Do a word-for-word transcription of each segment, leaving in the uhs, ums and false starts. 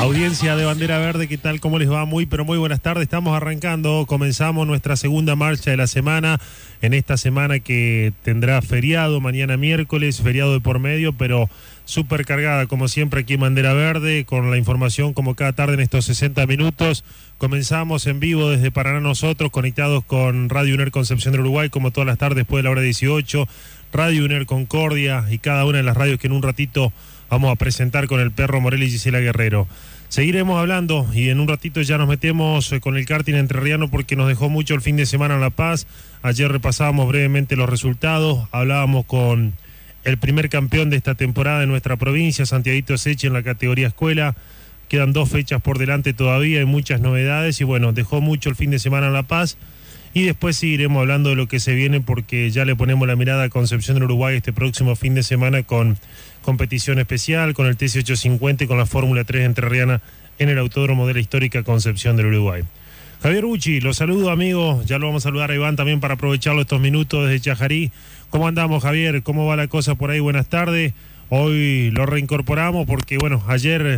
Audiencia de Bandera Verde, ¿qué tal? ¿Cómo les va? Muy, pero muy buenas tardes. Estamos arrancando, comenzamos nuestra segunda marcha de la semana, en esta semana que tendrá feriado, mañana miércoles, feriado de por medio, pero súper cargada, como siempre, aquí en Bandera Verde, con la información como cada tarde en estos sesenta minutos. Comenzamos en vivo desde Paraná nosotros, conectados con Radio UNER Concepción del Uruguay, como todas las tardes después de la hora dieciocho, Radio UNER Concordia y cada una de las radios que en un ratito vamos a presentar con el Perro Morel y Gisela Guerrero. Seguiremos hablando y en un ratito ya nos metemos con el karting entrerriano porque nos dejó mucho el fin de semana en La Paz. Ayer repasábamos brevemente los resultados, hablábamos con el primer campeón de esta temporada de nuestra provincia, Santiaguito Sechi, en la categoría escuela. Quedan dos fechas por delante todavía, hay muchas novedades y bueno, dejó mucho el fin de semana en La Paz. Y después seguiremos hablando de lo que se viene porque ya le ponemos la mirada a Concepción del Uruguay este próximo fin de semana con competición especial, con el T C ochocientos cincuenta y con la Fórmula tres entrerriana en el Autódromo de la Histórica Concepción del Uruguay. Javier Bucci, los saludo, amigo. Ya lo vamos a saludar a Iván también para aprovecharlo estos minutos desde Chajarí. ¿Cómo andamos, Javier? ¿Cómo va la cosa por ahí? Buenas tardes. Hoy lo reincorporamos porque, bueno, ayer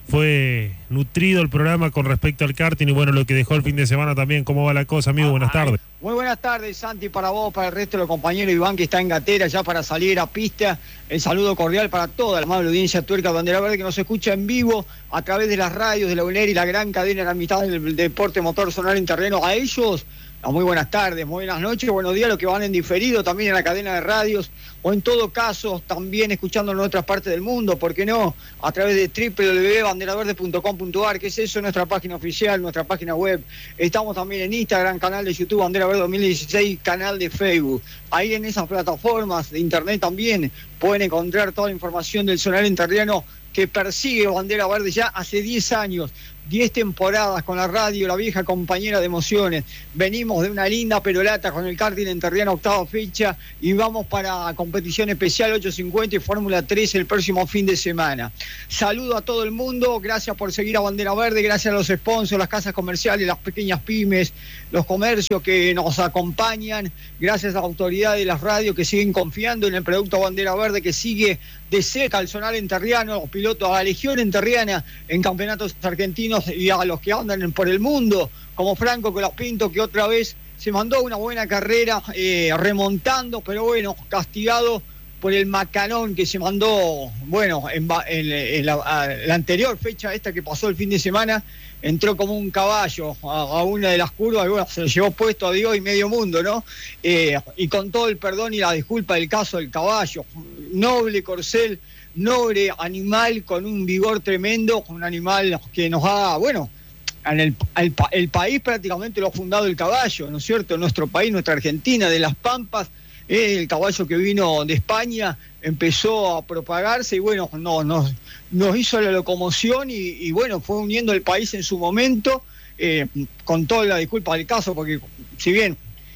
fue nutrido el programa con respecto al karting y, bueno, lo que dejó el fin de semana también. ¿Cómo va la cosa, amigo? Buenas tardes. Muy buenas tardes, Santi, para vos, para el resto de los compañeros. Iván, que está en gatera ya para salir a pista. El saludo cordial para toda la amable audiencia tuerca de Bandera Verde que nos escucha en vivo a través de las radios de la UNER y la gran cadena de la amistad del deporte motor sonar en terreno. A ellos, muy buenas tardes, muy buenas noches, buenos días, los que van en diferido también en la cadena de radios o en todo caso también escuchándonos en otras partes del mundo, ¿por qué no? A través de doble u doble u doble u punto bandera verde punto com punto a r, que es eso, nuestra página oficial, nuestra página web. Estamos también en Instagram, canal de YouTube, Bandera Verde dos mil dieciséis, canal de Facebook. Ahí en esas plataformas de internet también pueden encontrar toda la información del sonar entrerriano que persigue Bandera Verde ya hace diez años. diez temporadas con la radio, la vieja compañera de emociones. Venimos de una linda perolata con el karting entrerriano, octava fecha, y vamos para competición especial ochocientos cincuenta y Fórmula tres el próximo fin de semana. Saludo a todo el mundo, gracias por seguir a Bandera Verde, gracias a los sponsors, las casas comerciales, las pequeñas pymes, los comercios que nos acompañan, gracias a las autoridades de las radios que siguen confiando en el producto Bandera Verde, que sigue de cerca al sonar entrerriano, los pilotos, a la Legión Entrerriana en campeonatos argentinos y a los que andan por el mundo, como Franco Colaspinto, que otra vez se mandó una buena carrera eh, remontando, pero bueno, castigado por el macanón que se mandó, bueno, en, en, en la, la anterior fecha esta que pasó el fin de semana, entró como un caballo a, a una de las curvas, y bueno, se lo llevó puesto a Dios y medio mundo, ¿no? Eh, y con todo el perdón y la disculpa del caso del caballo, noble corcel, noble animal con un vigor tremendo, un animal que nos ha, bueno, en el, el, el país prácticamente lo ha fundado el caballo, ¿no es cierto? Nuestro país, nuestra Argentina, de las Pampas, eh, el caballo que vino de España empezó a propagarse y bueno, no, nos, nos hizo la locomoción y, y bueno, fue uniendo el país en su momento, eh, con toda la disculpa del caso, porque si bien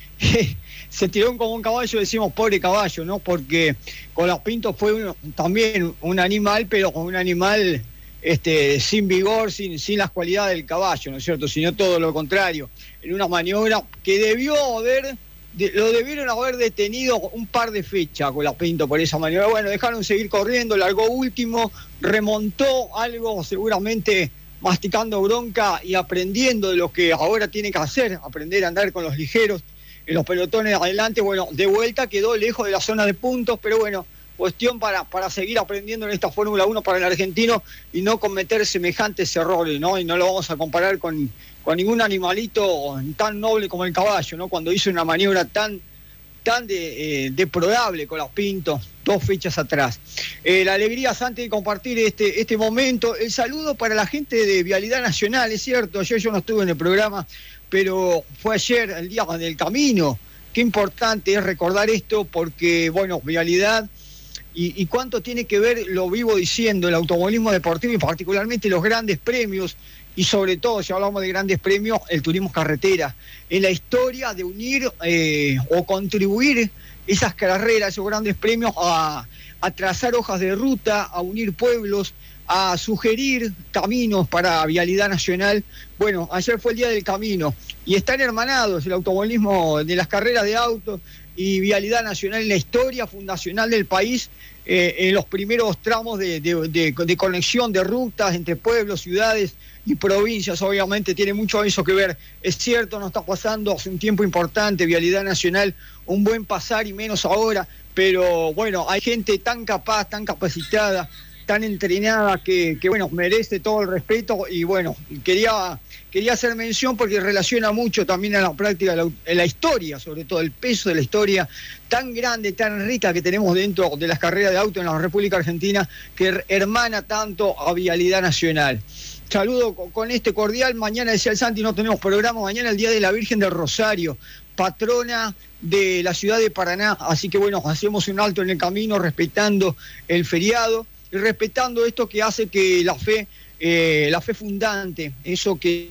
se tiró como un caballo, decimos pobre caballo, ¿no? Porque Colaspinto fue un, también un animal, pero con un animal este, sin vigor, sin, sin las cualidades del caballo, ¿no es cierto? Sino todo lo contrario, en una maniobra que debió haber, de, lo debieron haber detenido un par de fechas Colaspinto por esa maniobra. Bueno, dejaron seguir corriendo, largó último, remontó algo seguramente masticando bronca y aprendiendo de lo que ahora tiene que hacer, aprender a andar con los ligeros en los pelotones adelante. Bueno, de vuelta quedó lejos de la zona de puntos, pero bueno, cuestión para, para seguir aprendiendo en esta Fórmula uno para el argentino y no cometer semejantes errores, ¿no? Y no lo vamos a comparar con, con ningún animalito tan noble como el caballo, ¿no? Cuando hizo una maniobra tan, tan de, eh, deplorable con los Pintos dos fechas atrás. Eh, la alegría, Santi, de compartir este, este momento. El saludo para la gente de Vialidad Nacional, es cierto, ayer yo no estuve en el programa, pero fue ayer el día del camino. Qué importante es recordar esto porque, bueno, Vialidad y, y cuánto tiene que ver, lo vivo diciendo, el automovilismo deportivo y particularmente los grandes premios y sobre todo, si hablamos de grandes premios, el turismo carretera, en la historia de unir eh, o contribuir esas carreras, esos grandes premios a, a trazar hojas de ruta, a unir pueblos, a sugerir caminos para Vialidad Nacional. Bueno, ayer fue el Día del Camino y están hermanados el automovilismo de las carreras de autos y Vialidad Nacional en la historia fundacional del país, eh, en los primeros tramos de, de, de, de conexión de rutas entre pueblos, ciudades y provincias. Obviamente tiene mucho eso que ver. Es cierto, nos está pasando hace un tiempo importante Vialidad Nacional, un buen pasar y menos ahora, pero bueno, hay gente tan capaz, tan capacitada, tan entrenada que, que bueno, merece todo el respeto. Y bueno, quería, quería hacer mención porque relaciona mucho también a la práctica, la, en la historia, sobre todo el peso de la historia tan grande, tan rica que tenemos dentro de las carreras de auto en la República Argentina, que hermana tanto a Vialidad Nacional. Saludo con este cordial. Mañana, decía el Santi, no tenemos programa. Mañana el Día de la Virgen del Rosario, patrona de la ciudad de Paraná. Así que bueno, hacemos un alto en el camino respetando el feriado y respetando esto que hace que la fe, eh, la fe fundante, eso que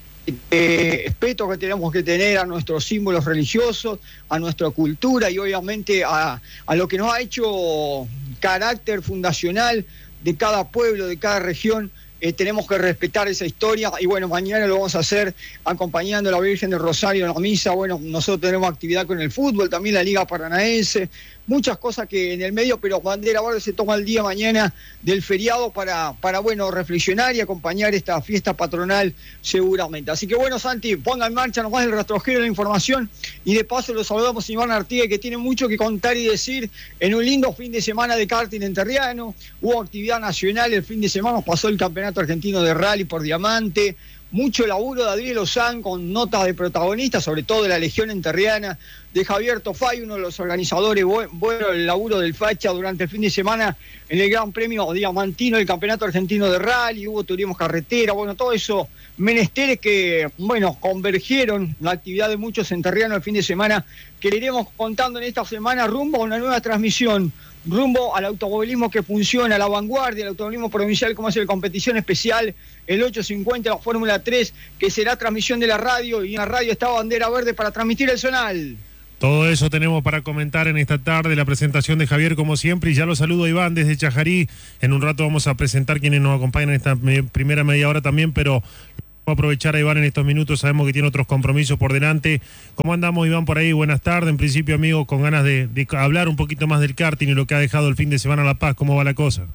eh, respeto que tenemos que tener a nuestros símbolos religiosos, a nuestra cultura y obviamente a, a lo que nos ha hecho carácter fundacional de cada pueblo, de cada región. Eh, tenemos que respetar esa historia y bueno, mañana lo vamos a hacer acompañando a la Virgen del Rosario en la misa. Bueno, nosotros tenemos actividad con el fútbol, también la Liga Paranaense, muchas cosas que en el medio, pero Bandera Verde se toma el día mañana del feriado para, para bueno, reflexionar y acompañar esta fiesta patronal seguramente. Así que bueno, Santi, ponga en marcha nomás el rastrojero de la información y de paso lo saludamos a Iván Artigue, que tiene mucho que contar y decir en un lindo fin de semana de karting enterriano. Hubo actividad nacional el fin de semana, nos pasó el Campeonato Argentino de Rally por Diamante, mucho laburo de Adriel Ozán con notas de protagonistas, sobre todo de la Legión Enterriana, de Javier Tofay, uno de los organizadores, bueno, el laburo del Facha durante el fin de semana en el Gran Premio Diamantino, el Campeonato Argentino de Rally, hubo turismo carretera, bueno, todo eso, menesteres que, bueno, convergieron la actividad de muchos enterrianos el fin de semana, que le iremos contando en esta semana rumbo a una nueva transmisión, rumbo al automovilismo que funciona, a la vanguardia, el automovilismo provincial, como hace la competición especial, el ochocientos cincuenta, la Fórmula tres, que será transmisión de la radio, y en la radio está Bandera Verde para transmitir el zonal. Todo eso tenemos para comentar en esta tarde, la presentación de Javier como siempre, y ya lo saludo a Iván desde Chajarí. En un rato vamos a presentar quienes nos acompañan en esta me- primera media hora también, pero vamos a aprovechar a Iván en estos minutos, sabemos que tiene otros compromisos por delante. ¿Cómo andamos, Iván, por ahí? Buenas tardes, en principio, amigo, con ganas de, de hablar un poquito más del karting y lo que ha dejado el fin de semana La Paz. ¿Cómo va la cosa?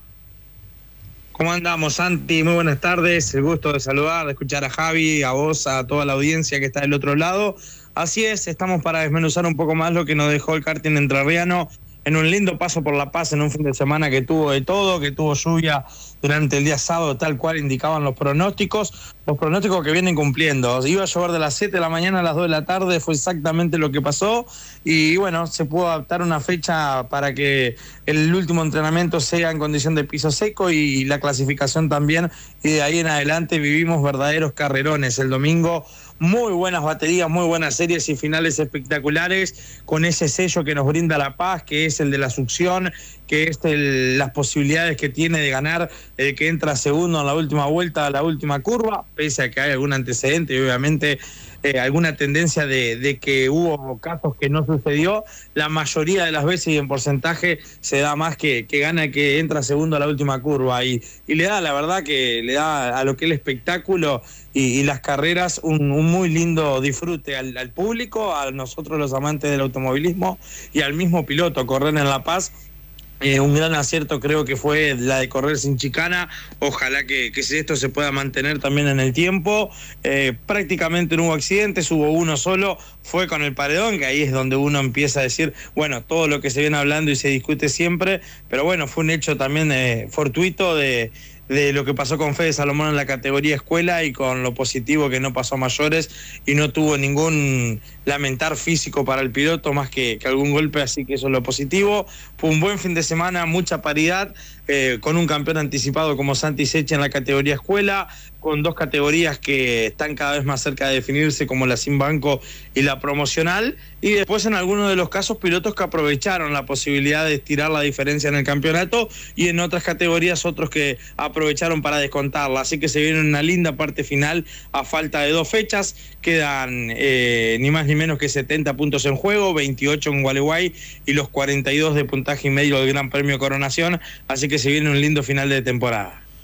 ¿Cómo andamos, Santi? Muy buenas tardes, el gusto de saludar, de escuchar a Javi, a vos, a toda la audiencia que está del otro lado. Así es, estamos para desmenuzar un poco más lo que nos dejó el karting entrerriano en un lindo paso por La Paz, en un fin de semana que tuvo de todo, que tuvo lluvia durante el día sábado, tal cual indicaban los pronósticos, los pronósticos que vienen cumpliendo. Iba a llover de las siete de la mañana a las dos de la tarde, fue exactamente lo que pasó, y bueno, se pudo adaptar una fecha para que el último entrenamiento sea en condición de piso seco y la clasificación también, y de ahí en adelante vivimos verdaderos carrerones. El domingo, muy buenas baterías, muy buenas series y finales espectaculares, con ese sello que nos brinda La Paz, que es el de la succión, que es el, las posibilidades que tiene de ganar el que entra segundo en la última vuelta, a la última curva, pese a que hay algún antecedente y obviamente eh, alguna tendencia de, de que hubo casos que no sucedió. La mayoría de las veces y en porcentaje se da más que, que gana el que entra segundo a la última curva, y, y le da, la verdad que le da a lo que es el espectáculo y, y las carreras un, un muy lindo disfrute al, al público, a nosotros los amantes del automovilismo y al mismo piloto. Correr en La Paz, Eh, un gran acierto creo que fue la de correr sin chicana. Ojalá que, que esto se pueda mantener también en el tiempo. Eh, prácticamente no hubo accidentes, hubo uno solo, fue con el paredón, que ahí es donde uno empieza a decir, bueno, todo lo que se viene hablando y se discute siempre, pero bueno, fue un hecho también eh, fortuito de... de lo que pasó con Fede Salomón en la categoría escuela, y con lo positivo que no pasó a mayores y no tuvo ningún lamentar físico para el piloto, más que, que algún golpe, así que eso es lo positivo. Fue un buen fin de semana, mucha paridad, eh, con un campeón anticipado como Santi Sechi en la categoría escuela, con dos categorías que están cada vez más cerca de definirse, como la sin banco y la promocional, y después en algunos de los casos pilotos que aprovecharon la posibilidad de estirar la diferencia en el campeonato, y en otras categorías otros que aprovecharon para descontarla, así que se viene una linda parte final a falta de dos fechas. Quedan eh, ni más ni menos que setenta puntos en juego, veintiocho en Gualeguay y los cuarenta y dos de puntaje y medio del Gran Premio Coronación, así que se viene un lindo final de temporada.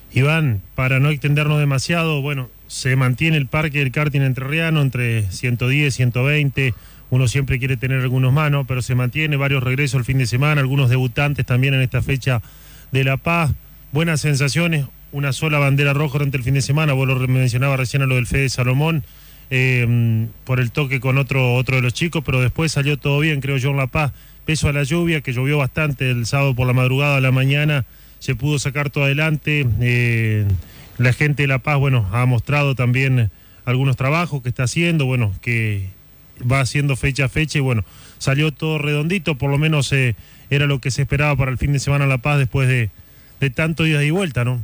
Iván, para no extendernos demasiado, bueno, se mantiene el parque del karting entrerriano entre ciento diez, ciento veinte, uno siempre quiere tener algunos manos, pero se mantiene, varios regresos el fin de semana, algunos debutantes también en esta fecha de La Paz, buenas sensaciones, una sola bandera roja durante el fin de semana, vos lo mencionaba recién a lo del Fede Salomón, eh, por el toque con otro, otro de los chicos, pero después salió todo bien, creo yo, en La Paz, peso a la lluvia, que llovió bastante el sábado por la madrugada a la mañana, se pudo sacar todo adelante, eh, la gente de La Paz, bueno, ha mostrado también algunos trabajos que está haciendo, bueno, que va haciendo fecha a fecha y bueno, salió todo redondito, por lo menos eh, era lo que se esperaba para el fin de semana en La Paz después de, de tanto ida y vuelta, ¿no?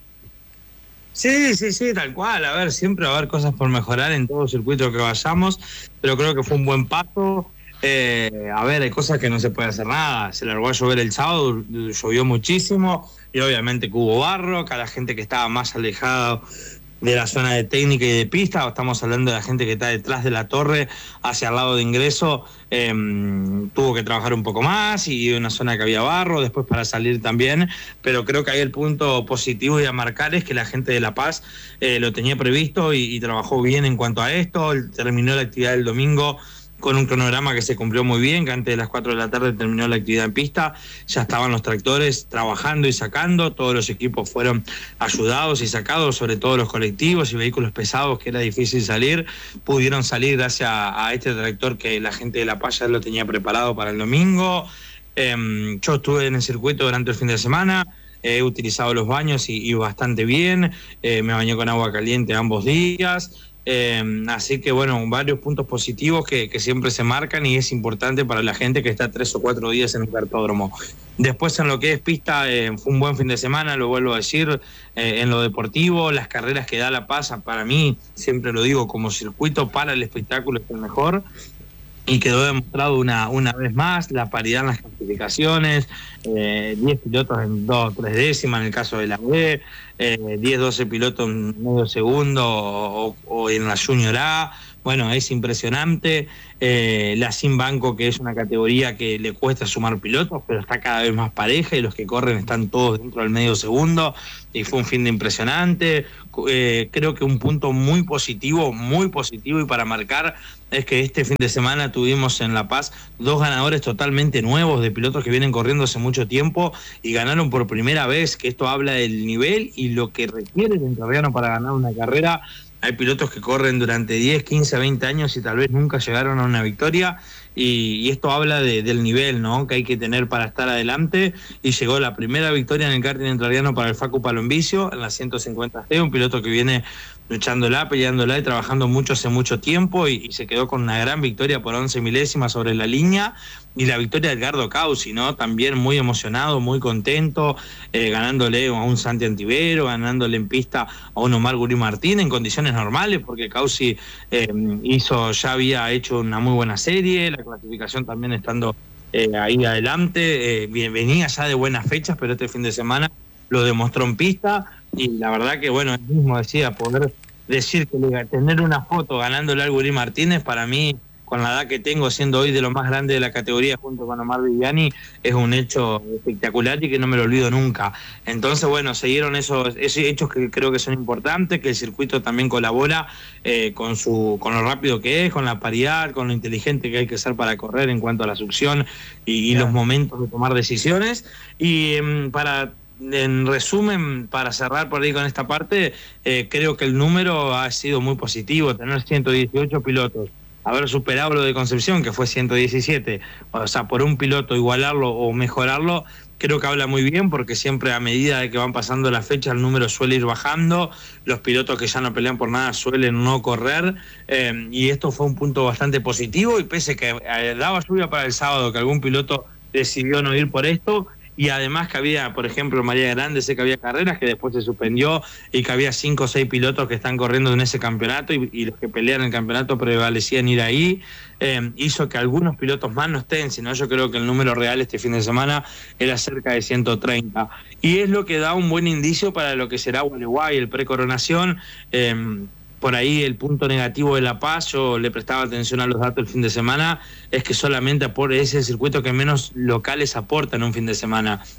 Sí, sí, sí, tal cual, a ver, siempre va a haber cosas por mejorar en todo circuito que vayamos, pero creo que fue un buen paso. Eh, a ver, hay cosas que no se puede hacer nada. Se largó a llover el sábado, llovió muchísimo y obviamente que hubo barro, que a la gente que estaba más alejada de la zona de técnica y de pista, estamos hablando de la gente que está detrás de la torre hacia el lado de ingreso, eh, tuvo que trabajar un poco más y una zona que había barro, después para salir también, pero creo que ahí el punto positivo y a marcar es que la gente de La Paz eh, lo tenía previsto y, y trabajó bien en cuanto a esto, terminó la actividad del domingo con un cronograma que se cumplió muy bien, que antes de las cuatro de la tarde terminó la actividad en pista, ya estaban los tractores trabajando y sacando, todos los equipos fueron ayudados y sacados, sobre todo los colectivos y vehículos pesados, que era difícil salir, pudieron salir gracias a, a este tractor que la gente de La Paz ya lo tenía preparado para el domingo. Eh, yo estuve en el circuito durante el fin de semana, he utilizado los baños y, y bastante bien, eh, me bañé con agua caliente ambos días. Eh, así que bueno, varios puntos positivos que, que siempre se marcan y es importante para la gente que está tres o cuatro días en un cartódromo. Después en lo que es pista, eh, fue un buen fin de semana, lo vuelvo a decir, eh, en lo deportivo, las carreras que da La Paz, para mí, siempre lo digo, como circuito para el espectáculo es el mejor. Y quedó demostrado una, una vez más la paridad en las clasificaciones, eh, diez pilotos en dos o tres décimas en el caso de la B, eh, diez, doce pilotos en medio segundo o, o en la Junior A. Bueno, es impresionante. Eh, la Sin Banco, que es una categoría que le cuesta sumar pilotos, pero está cada vez más pareja y los que corren están todos dentro del medio segundo. Y fue un fin de impresionante. Eh, creo que un punto muy positivo, muy positivo y para marcar es que este fin de semana tuvimos en La Paz dos ganadores totalmente nuevos de pilotos que vienen corriendo hace mucho tiempo y ganaron por primera vez, que esto habla del nivel y lo que requiere el entrerriano para ganar una carrera. Hay pilotos que corren durante diez, quince, veinte años y tal vez nunca llegaron a una victoria y, y esto habla de, del nivel, ¿no?, que hay que tener para estar adelante y llegó la primera victoria en el karting entrerriano para el Facu Palombicio en la ciento cincuenta C, un piloto que viene luchándola, peleándola y trabajando mucho hace mucho tiempo y, y se quedó con una gran victoria por once milésimas sobre la línea y la victoria de Edgardo Causi, ¿no?, también muy emocionado, muy contento, eh, ganándole a un Santi Antivero, ganándole en pista a un Omar Gurí Martín en condiciones normales porque Causi eh, hizo, ya había hecho una muy buena serie, la clasificación también estando eh, ahí adelante, eh, venía ya de buenas fechas, pero este fin de semana lo demostró en pista y la verdad que bueno, él mismo decía, poder decir que tener una foto ganándole al Gurí Martínez, para mí, con la edad que tengo, siendo hoy de lo más grande de la categoría junto con Omar Viviani, es un hecho espectacular y que no me lo olvido nunca. Entonces, bueno, siguieron esos, esos hechos que creo que son importantes, que el circuito también colabora eh, con su con lo rápido que es, con la paridad, con lo inteligente que hay que ser para correr en cuanto a la succión y, y los momentos de tomar decisiones. Y eh, para... En resumen, para cerrar por ahí con esta parte, eh, creo que el número ha sido muy positivo, tener ciento dieciocho pilotos, haber superado lo de Concepción, que fue ciento diecisiete, o sea, por un piloto igualarlo o mejorarlo, creo que habla muy bien, porque siempre a medida de que van pasando las fechas el número suele ir bajando, los pilotos que ya no pelean por nada suelen no correr, eh, y esto fue un punto bastante positivo, y pese que eh, daba lluvia para el sábado, que algún piloto decidió no ir por esto, y además que había, por ejemplo, María Grande, sé que había carreras que después se suspendió y que había cinco o seis pilotos que están corriendo en ese campeonato y, y los que pelean el campeonato prevalecían ir ahí, eh, hizo que algunos pilotos más no estén, sino yo creo que el número real este fin de semana era cerca de ciento treinta. Y es lo que da un buen indicio para lo que será Gualeguay, el pre-coronación. Eh, Por ahí el punto negativo de La Paz, yo le prestaba atención a los datos el fin de semana, es que solamente por ese circuito que menos locales aportan un fin de semana.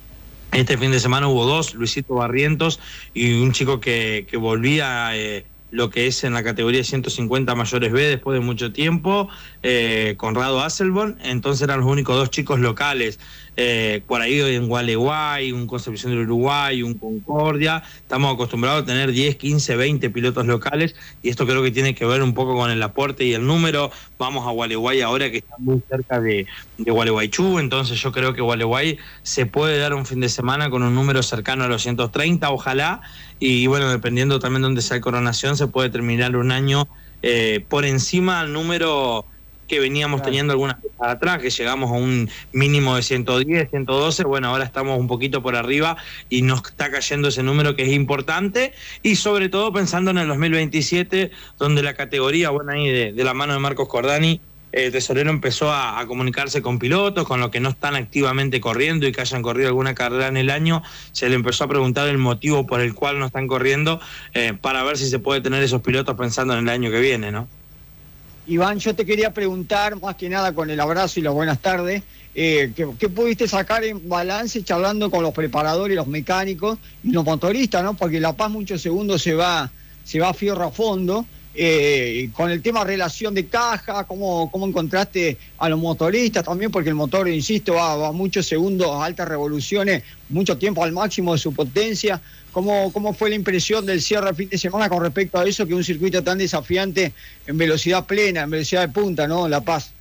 Este fin de semana hubo dos, Luisito Barrientos y un chico que, que volvía eh, lo que es en la categoría ciento cincuenta mayores B después de mucho tiempo, eh, Conrado Asselborn. Entonces eran los únicos dos chicos locales. Eh, por ahí en Gualeguay, un Concepción del Uruguay, un Concordia. Estamos acostumbrados a tener diez, quince, veinte pilotos locales y esto creo que tiene que ver un poco con el aporte y el número. Vamos a Gualeguay ahora que está muy cerca de, de Gualeguaychú, entonces yo creo que Gualeguay se puede dar un fin de semana con un número cercano a los ciento treinta, ojalá, y bueno, dependiendo también de dónde sea Coronación, se puede terminar un año eh, por encima del número que veníamos claro. teniendo algunas veces atrás, que llegamos a un mínimo de ciento diez, ciento doce, bueno, ahora estamos un poquito por arriba y nos está cayendo ese número que es importante, y sobre todo pensando en el dos mil veintisiete, donde la categoría, bueno, ahí de, de la mano de Marcos Cordani, el tesorero empezó a, a comunicarse con pilotos, con los que no están activamente corriendo y que hayan corrido alguna carrera en el año, se le empezó a preguntar el motivo por el cual no están corriendo, eh, para ver si se puede tener esos pilotos pensando en el año que viene, ¿no? Iván, yo te quería preguntar, más que nada con el abrazo y las buenas tardes, eh, ¿qué, ¿qué pudiste sacar en balance charlando con los preparadores, los mecánicos y los motoristas, ¿no? Porque La Paz muchos segundos se va, se va a fierro a fondo, eh, con el tema relación de caja, ¿cómo, cómo encontraste a los motoristas también? Porque el motor, insisto, va, va muchos segundos a altas revoluciones, mucho tiempo al máximo de su potencia. ¿Cómo, ¿Cómo fue la impresión del cierre del fin de semana con respecto a eso, que es un circuito tan desafiante en velocidad plena, en velocidad de punta, ¿no? La Paz.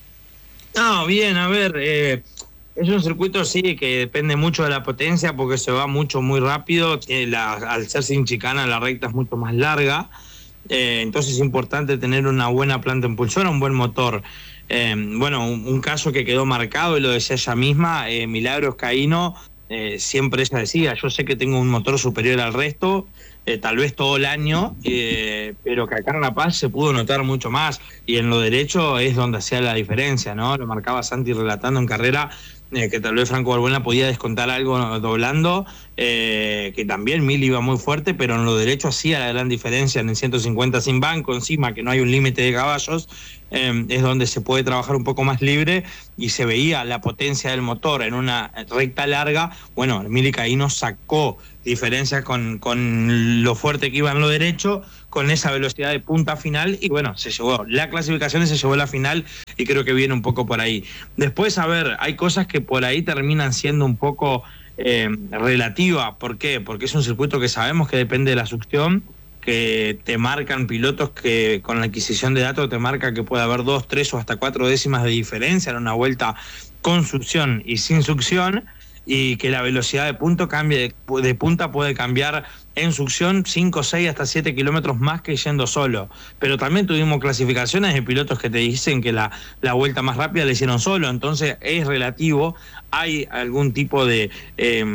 No, bien, a ver, eh, es un circuito, sí, que depende mucho de la potencia porque se va mucho, muy rápido. Eh, la, al ser sin chicana, la recta es mucho más larga. Eh, entonces es importante tener una buena planta impulsora, un buen motor. Eh, bueno, un, un caso que quedó marcado, y lo decía ella misma, eh, Milagros Caíno, eh, siempre ella decía, yo sé que tengo un motor superior al resto, eh, tal vez todo el año, eh, pero que acá en La Paz se pudo notar mucho más, y en lo derecho es donde hacía la diferencia, ¿no? Lo marcaba Santi relatando en carrera, eh, que tal vez Franco Balbuena podía descontar algo doblando, eh, que también Mil iba muy fuerte, pero en lo derecho hacía la gran diferencia. En el ciento cincuenta sin banco encima, que no hay un límite de caballos, eh, es donde se puede trabajar un poco más libre y se veía la potencia del motor en una recta larga. Bueno, Mili Caíno sacó diferencias con, con lo fuerte que iba en lo derecho, con esa velocidad de punta final, y bueno, se llevó la clasificación y se llevó la final, y creo que viene un poco por ahí. Después, a ver, hay cosas que por ahí terminan siendo un poco eh, relativas. ¿Por qué? Porque es un circuito que sabemos que depende de la succión, que te marcan pilotos que con la adquisición de datos te marca que puede haber dos, tres o hasta cuatro décimas de diferencia en una vuelta con succión y sin succión, y que la velocidad de punto cambie de, de punta puede cambiar en succión cinco, seis hasta siete kilómetros más que yendo solo. Pero también tuvimos clasificaciones de pilotos que te dicen que la, la vuelta más rápida la hicieron solo, entonces es relativo. Hay algún tipo de eh,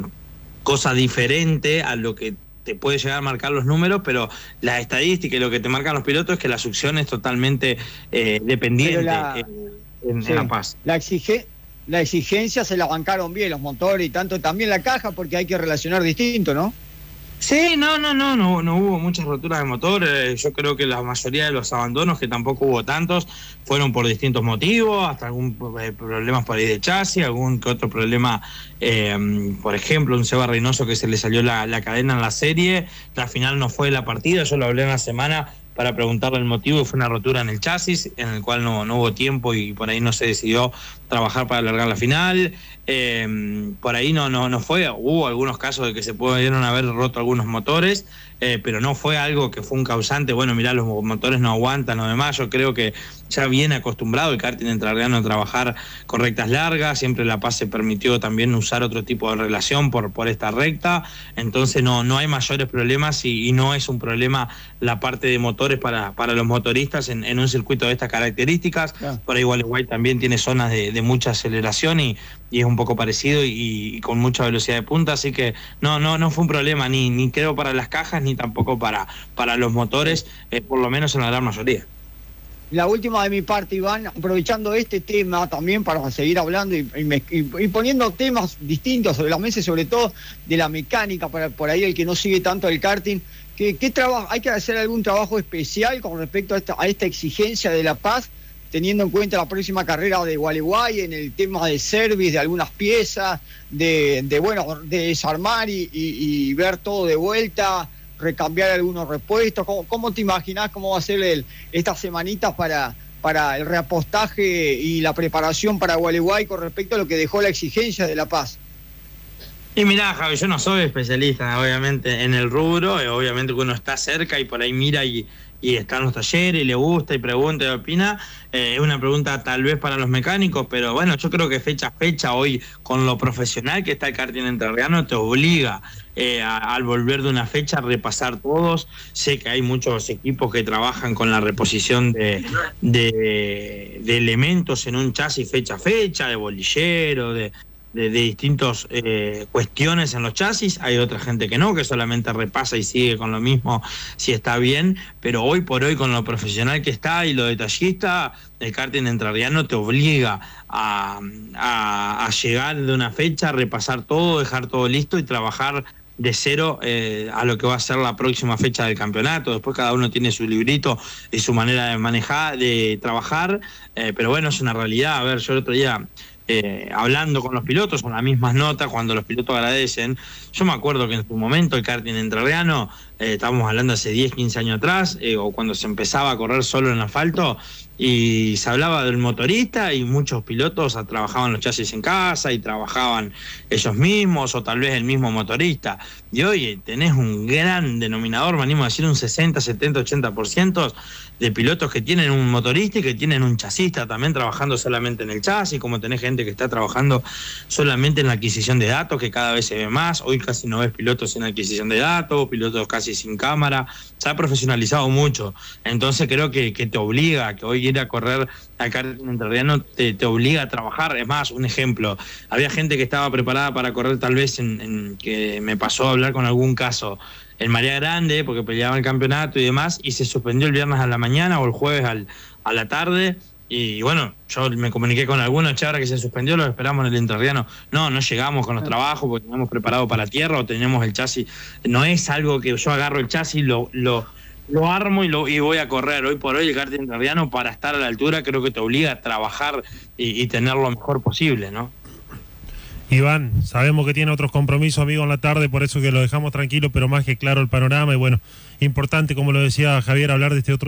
cosa diferente a lo que te puede llegar a marcar los números, pero la estadística y lo que te marcan los pilotos es que la succión es totalmente eh, dependiente la, en, en, sí, en La Paz. La exige La exigencia se la bancaron bien los motores, y tanto también la caja, porque hay que relacionar distinto, ¿no? Sí, no, no, no, no, no hubo muchas roturas de motor. Eh, yo creo que la mayoría de los abandonos, que tampoco hubo tantos, fueron por distintos motivos, hasta algún eh, problemas por ahí de chasis, algún que otro problema, eh, por ejemplo, un Seba Reynoso que se le salió la, la cadena en la serie, la final no fue la partida, yo lo hablé en la semana para preguntarle el motivo, fue una rotura en el chasis, en el cual no, no hubo tiempo y por ahí no se decidió trabajar para alargar la final. Eh, por ahí no, no, no fue, hubo algunos casos de que se pudieron haber roto algunos motores, eh, pero no fue algo que fue un causante. Bueno, mirá, los motores no aguantan o demás. Yo creo que ya viene acostumbrado el karting entrerriano a trabajar con rectas largas, siempre La Paz se permitió también usar otro tipo de relación por, por esta recta, entonces no, no hay mayores problemas y, y no es un problema la parte de motores para, para los motoristas en, en un circuito de estas características. Yeah. Por ahí Gualeguay también tiene zonas de, de mucha aceleración y, y es un poco parecido y, y con mucha velocidad de punta, así que no, no, no fue un problema, ni, ni creo para las cajas, ni tampoco para, para los motores, eh, por lo menos en la gran mayoría. La última de mi parte, Iván, aprovechando este tema también para seguir hablando y, y, y poniendo temas distintos sobre la mesa, sobre todo de la mecánica, para por ahí el que no sigue tanto el karting, ¿qué, qué trabajo, hay que hacer algún trabajo especial con respecto a esta, a esta exigencia de La Paz teniendo en cuenta la próxima carrera de Gualeguay, en el tema de service, de algunas piezas, de, de bueno, de desarmar y, y, y ver todo de vuelta, recambiar algunos repuestos? ¿Cómo, cómo te imaginás cómo va a ser el, estas semanitas para, para el reapostaje y la preparación para Gualeguay con respecto a lo que dejó la exigencia de La Paz? Y mirá, Javi, yo no soy especialista, obviamente, en el rubro, eh, obviamente que uno está cerca y por ahí mira y, y está en los talleres y le gusta y pregunta y opina. Es eh, una pregunta tal vez para los mecánicos, pero bueno, yo creo que fecha a fecha hoy, con lo profesional que está el karting entrerriano, te obliga eh, a, al volver de una fecha a repasar todos. Sé que hay muchos equipos que trabajan con la reposición de, de, de elementos en un chasis fecha a fecha, de bolillero, de... de, de distintas eh, cuestiones en los chasis. Hay otra gente que no, que solamente repasa y sigue con lo mismo si está bien, pero hoy por hoy con lo profesional que está y lo detallista, el karting entrerriano te obliga a, a, a llegar de una fecha, a repasar todo, dejar todo listo y trabajar de cero eh, a lo que va a ser la próxima fecha del campeonato. Después cada uno tiene su librito y su manera de manejar, de trabajar, eh, pero bueno, es una realidad. A ver, yo el otro día Eh, hablando con los pilotos, con las mismas notas, cuando los pilotos agradecen, yo me acuerdo que en su momento el karting entrerriano, eh, estábamos hablando hace diez, quince años atrás, eh, o cuando se empezaba a correr solo en asfalto, y se hablaba del motorista y muchos pilotos trabajaban los chasis en casa y trabajaban ellos mismos o tal vez el mismo motorista. Y hoy tenés un gran denominador, me animo a decir un sesenta, setenta, ochenta por ciento de pilotos que tienen un motorista y que tienen un chasista también trabajando solamente en el chasis, como tenés gente que está trabajando solamente en la adquisición de datos, que cada vez se ve más. Hoy casi no ves pilotos en adquisición de datos, pilotos casi sin cámara. Se ha profesionalizado mucho. Entonces creo que, que te obliga, que hoy ir a correr al karting entrerriano te, te obliga a trabajar. Es más, un ejemplo, había gente que estaba preparada para correr tal vez en, en que me pasó a hablar con algún caso en María Grande, porque peleaba el campeonato y demás, y se suspendió el viernes a la mañana o el jueves al, a la tarde. Y bueno, yo me comuniqué con algunos, che, ahora que se suspendió, los esperamos en el entrerriano. No, no llegamos con los trabajos porque teníamos preparado para tierra o teníamos el chasis. No es algo que yo agarro el chasis, lo, lo, lo armo y, lo, y voy a correr. Hoy por hoy el karting entrerriano, para estar a la altura, creo que te obliga a trabajar y, y tener lo mejor posible, ¿no? Iván, sabemos que tiene otros compromisos, amigo, en la tarde, por eso que lo dejamos tranquilo, pero más que claro el panorama. Y bueno, importante, como lo decía Javier, hablar de este otro